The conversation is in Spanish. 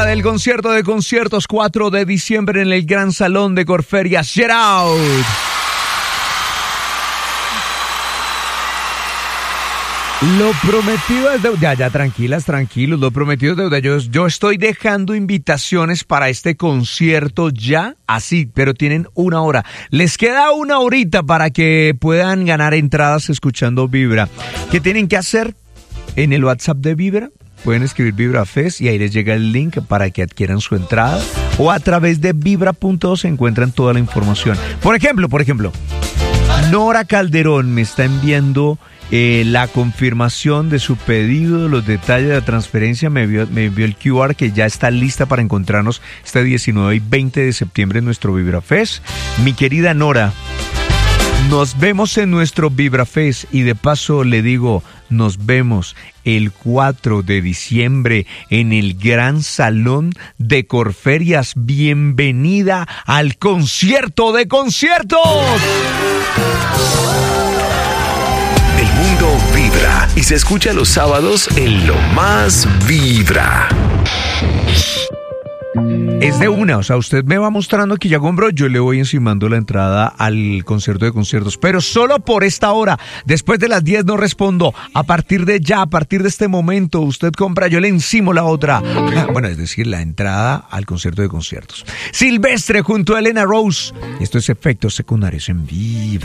Del concierto de conciertos 4 de diciembre en el Gran Salón de Corferias. Shout out. Lo prometido es deuda. Ya, tranquilos. Lo prometido es deuda. Yo estoy dejando invitaciones para este concierto ya, así, pero tienen 1 hora. Les queda 1 horita para que puedan ganar entradas escuchando Vibra. ¿Qué tienen que hacer? En el WhatsApp de Vibra pueden escribir Vibra Fest y ahí les llega el link para que adquieran su entrada, o a través de vibra.do se encuentran toda la información. Por ejemplo, Nora Calderón me está enviando la confirmación de su pedido, los detalles de la transferencia, me envió el QR que ya está lista para encontrarnos este 19 y 20 de septiembre en nuestro Vibra Fest. Mi querida Nora, nos vemos en nuestro Vibra Fest y de paso le digo, nos vemos el 4 de diciembre en el Gran Salón de Corferias. Bienvenida al concierto de conciertos. El mundo vibra y se escucha los sábados en Lo Más Vibra. Es de una, o sea, usted me va mostrando que ya compró, yo le voy encimando la entrada al concierto de conciertos, pero solo por esta hora. Después de las 10 no respondo. A partir de este momento, usted compra, yo le encimo la otra. Bueno, es decir, la entrada al concierto de conciertos. Silvestre junto a Elena Rose. Esto es Efectos Secundarios en Vivo.